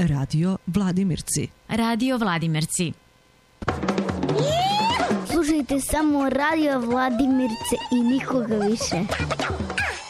Radio Vladimirci. Radio Vladimirci. Slušajte samo Radio Vladimirce i nikoga više.